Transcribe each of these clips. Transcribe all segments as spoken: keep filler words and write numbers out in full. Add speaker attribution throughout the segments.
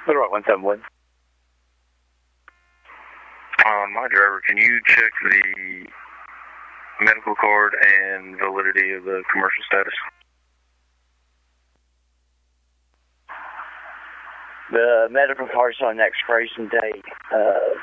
Speaker 1: Little Rock one seven one.
Speaker 2: On my driver, can you check the medical card and validity of the commercial status?
Speaker 1: The medical card's on the expiration date. Uh,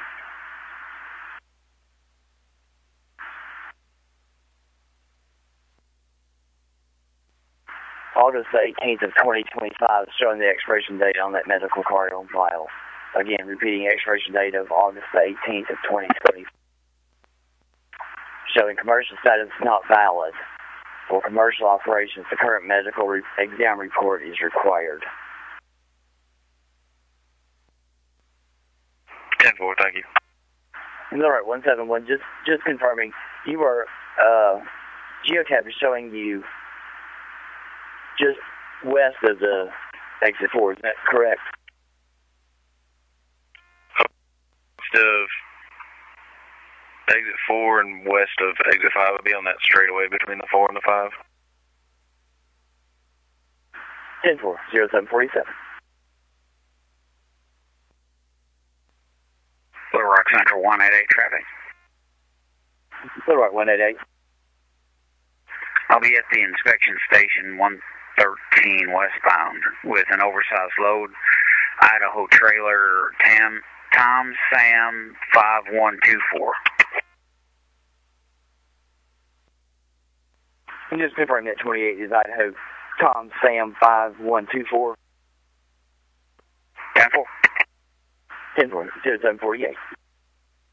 Speaker 1: August eighteenth of twenty twenty-five, showing the expiration date on that medical card on file. Again, repeating expiration date of August eighteenth of twenty twenty. Showing commercial status not valid. For commercial operations, the current medical re exam report is required.
Speaker 2: ten four, thank you.
Speaker 1: All right, one seven one, just, just confirming, you are, uh, Geotab is showing you just west of the exit four, is that correct?
Speaker 2: West of exit four and west of exit five would be on that straightaway between the four and the five.
Speaker 1: ten four, zero seven forty-seven.
Speaker 3: Little Rock Central one eight eight traffic.
Speaker 1: Little Rock one eight eight.
Speaker 3: I'll be at the inspection station one thirteen westbound with an oversized load. Idaho trailer Tam, Tom Sam five one two four.
Speaker 1: And just confirming that twenty-eight is Idaho Tom Sam five one two four.
Speaker 3: ten four.
Speaker 1: ten four, zero seven forty-eight.